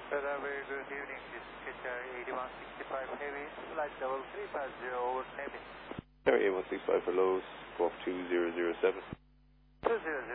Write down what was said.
Very good evening. This is Qatar 8165 Heavy, flight level 350 over Navy. Qatar 8165 for lows, Golf 2007. 2007.